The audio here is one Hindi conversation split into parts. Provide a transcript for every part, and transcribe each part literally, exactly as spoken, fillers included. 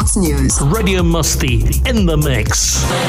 sports news. Radio Musti in the mix.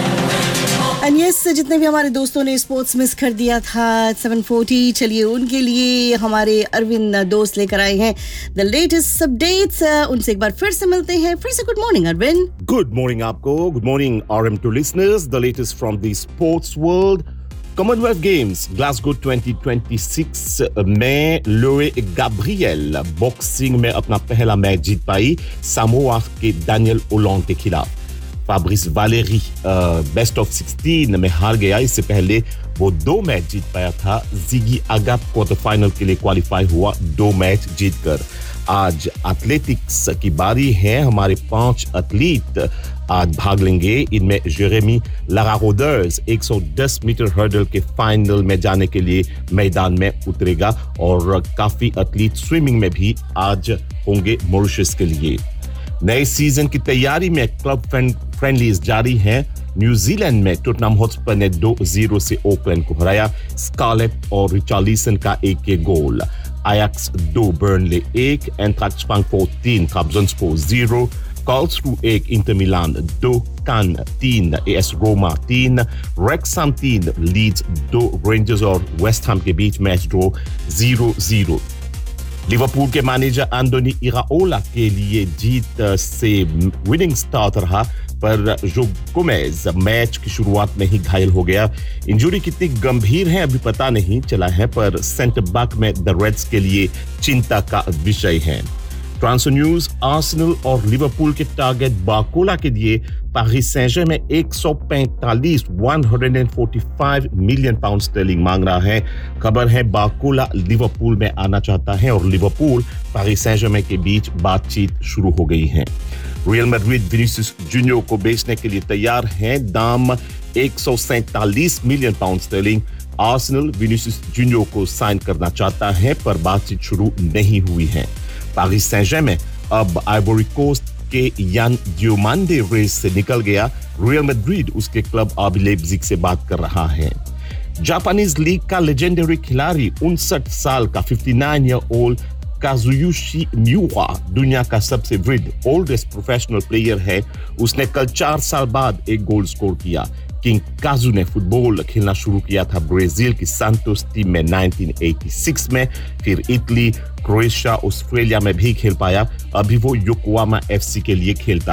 And yes, जितने भी हमारे दोस्तों ने स्पोर्ट्स मिस कर दिया था seven forty, चलिए उनके लिए हमारे अरविंद दोस्त लेकर आए हैं the latest updates. उनसे एक बार फिर से मिलते हैं. फिर से good morning Arvind. Good morning आपको. Good morning R M two listeners. The latest from the sports world. Commonwealth Games Glasgow twenty twenty-six में लोए गैब्रियल बॉक्सिंग में अपना पहला मैच जीत पाई सामोआ के डैनियल ओलोंग के खिलाफ. फाब्रिस वालेरी बेस्ट ऑफ sixteen में हार गया. इससे पहले वो दो मैच जीत पाया था. जिगी आगाप क्वार्टर फाइनल के लिए क्वालिफाई हुआ दो मैच जीतकर. आज एथलेटिक्स की बारी है. हमारे पांच एथलीट आज भाग लेंगे. इनमें Jeremy लारारोडर्स one hundred ten metre hurdle के फाइनल में जाने के लिए मैदान में उतरेगा और काफी एथलीट स्विमिंग में भी आज होंगे मॉरिशस के लिए. नए सीजन की तैयारी में क्लब फ्रेंडलीज जारी हैं. न्यूजीलैंड में टोटनहम हॉटस्पर ने two zero से ओकलैंड को हराया. स्कारलेट और रिचार्लिसन का एक एक गोल. Ajax two, Burnley one, Eintracht Frankfurt तीन, Trabzonspor zero, Karlsruhe one, Inter Milan two, Cannes तीन, A S Roma तीन, Wrexham तीन, Leeds two, Rangers और वेस्ट हैम के बीच match draw zero zero. Liverpool के मैनेजर एंटोनी इराओला के लिए जीत से विनिंग स्टार्ट रहा, पर जो गोमेज मैच की शुरुआत में ही घायल हो गया. इंजरी कितनी गंभीर है अभी पता नहीं चला है, पर सेंटर बैक में द रेड्स के लिए चिंता का विषय है. Transfer news. आर्सेनल और लिवरपूल के टारगेट बार्कोला के लिए Paris सेंट-जर्में one forty-five one hundred forty-five million pound sterling मांग रहा है. खबर है बार्कोला लिवरपूल में आना चाहता है और लिवरपूल पेरिस सेंट-जर्में के बीच बातचीत शुरू हो गई है. रियल मैड्रिड विनीसियस जूनियर को बेचने के लिए तैयार है. दाम one forty-seven million pound sterling. Arsenal Vinicius junior को साइन करना चाहता है, पर बातचीत शुरू नहीं हुई है. पेरिस सेंट-जर्में अब आइवरी कोस्ट के यान डियोमांडे रेस से निकल गया. रियल मैड्रिड उसके क्लब आरबी लेipzig से बात कर रहा है. जापानीज लीग का लेजेंडरी खिलाड़ी उनसठ साल का fifty-nine ईयर ओल्ड काजुयुशी मिउरा दुनिया का सबसे वृद्ध ओल्डेस्ट प्रोफेशनल प्लेयर है. उसने कल चार साल बाद एक गोल स्कोर किया. किंग काजू ने फुटबॉल खेलना शुरू किया था ब्राजील की सांतोस टीम में nineteen eighty-six में, फिर इटली, क्रोएशिया, ऑस्ट्रेलिया में भी खेल पाया. अभी वो योकोहामा एफसी के लिए खेलता